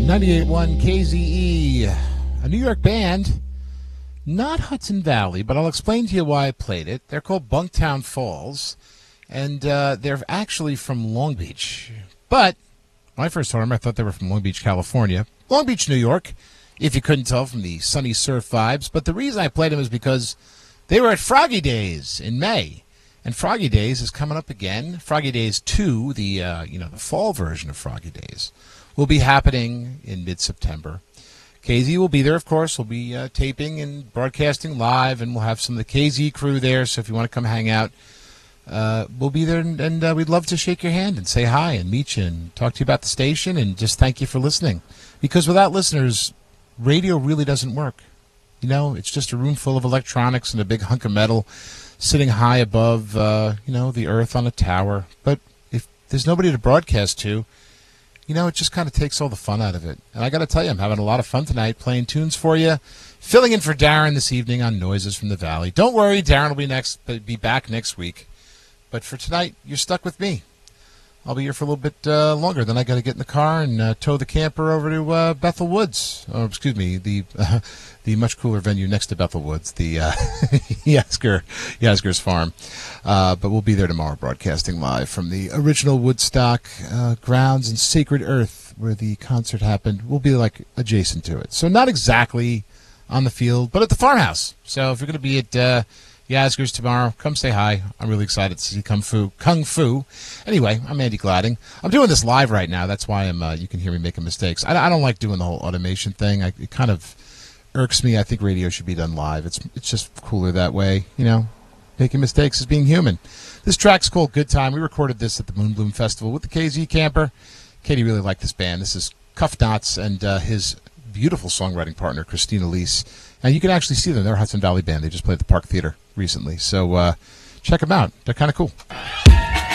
98.1 KZE, a New York band, not Hudson Valley, but I'll explain to you why I played it. They're called Bunktown Falls, and they're actually from Long Beach. But when I first heard them, I thought they were from Long Beach, California. Long Beach, New York, if you couldn't tell from the sunny surf vibes. But the reason I played them is because they were at Froggy Days in May. And Froggy Days is coming up again. Froggy Days 2, the fall version of Froggy Days, will be happening in mid-September. KZ will be there, of course. We'll be taping and broadcasting live, and we'll have some of the KZ crew there. So if you want to come hang out, we'll be there, and we'd love to shake your hand and say hi and meet you and talk to you about the station and just thank you for listening. Because without listeners, radio really doesn't work. You know, it's just a room full of electronics and a big hunk of metal sitting high above, the earth on a tower. But if there's nobody to broadcast to, it just kind of takes all the fun out of it. And I got to tell you, I'm having a lot of fun tonight playing tunes for you, filling in for Darren this evening on Noises from the Valley. Don't worry, Darren will be back next week. But for tonight, you're stuck with me. I'll be here for a little bit longer. Then I got to get in the car and tow the camper over to Bethel Woods. Or, excuse me, the much cooler venue next to Bethel Woods, the Yasgur's Farm. But we'll be there tomorrow broadcasting live from the original Woodstock grounds and Sacred Earth where the concert happened. We'll be like adjacent to it. So not exactly on the field, but at the farmhouse. So if you're going to be at Yasgur's tomorrow, come say hi. I'm really excited to see Kung Fu. Anyway, I'm Andy Gladding. I'm doing this live right now. That's why you can hear me making mistakes. I don't like doing the whole automation thing. It kind of irks me. I think radio should be done live. It's just cooler that way. Making mistakes is being human. This track's called Good Time. We recorded this at the Moonbloom Festival with the KZ Camper. Katie really liked this band. This is Cuff Knots and his beautiful songwriting partner, Christina Leese. And you can actually see them. They're a Hudson Valley band. They just played at the Park Theater recently. So check them out. They're kind of cool.